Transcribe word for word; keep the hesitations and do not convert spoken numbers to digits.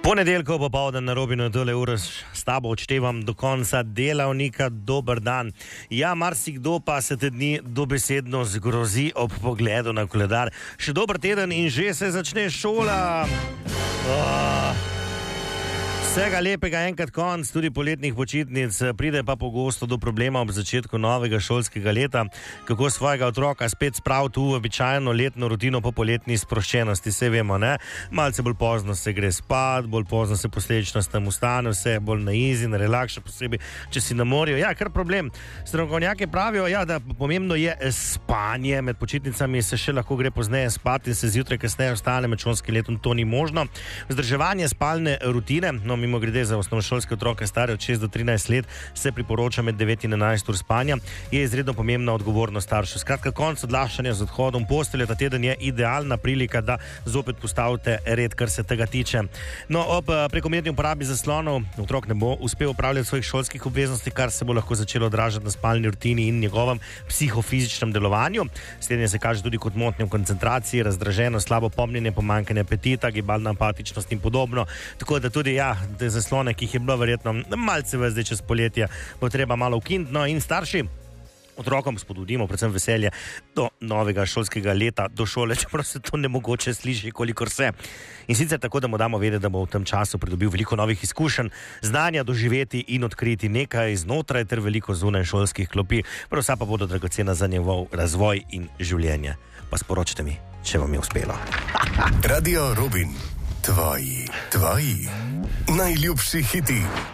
Ponedeljko popovdan na Robinu tole ure s tabo odštevam do konca delavnika. Dober dan. Ja, marsikdo pa se te dni dobesedno zgrozi ob pogledu na koledar. Še dober teden in že se začne šola. Oh. Vsega lepega, enkrat konc tudi poletnih počitnic, pride pa pogosto do problema ob začetku novega šolskega leta, kako svojega otroka spet spraviti v običajno letno rutino po poletni sproščenosti. Se vemo, ne? Malce bolj pozno se gre spat, bolj pozno se posledično s tem ustane, vse bolj na easy, na relax, še posebej, če si na morju. Ja, kar problem. Strokovnjaki pravijo, ja, da pomembno je spanje, med počitnicami se še lahko gre pozneje spati in se zjutraj kasneje ostane, med šolskim letom to ni možno. Vzdrževanje spalne rutine, no, mimo grede za osnovnošolske otroke stare od šest do trinajst let se priporoča med devet in enajst ur spanja, je izredno pomembna odgovornost staršev. Skratka, konc odlašanja z odhodom postelje ta teden je idealna prilika, da zopet postavite red, kar se tega tiče. No, ob prekomerni uporabi zaslonov otrok ne bo uspel upravljati svojih šolskih obveznosti, kar se bo lahko začelo odražati na spalni rutini in njegovem psihofizičnem delovanju. Slednje se kaže tudi kot motnje v koncentraciji, razdraženost, slabo pomnjenje, pomanjkanje apetita, gibalna apatičnost in podobno. Tako da tudi, ja, te zaslone, ki jih je bilo verjetno malce v zdaj čez poletje, bo treba malo ukiniti. No, in starši otrokom spodbudimo predvsem veselje do novega šolskega leta, do šole, čeprav se to nemogoče sliši, kolikor se. In sicer tako, da mu damo vedeti, da bo v tem času pridobil veliko novih izkušenj, znanja doživeti in odkriti nekaj znotraj ter veliko zunaj šolskih klopi. Prav vsa pa bodo dragocena za njegov razvoj in življenje. Pa sporočite mi, če vam je uspelo. Radio Robin. Tvoji, tvoji najljubši hiti.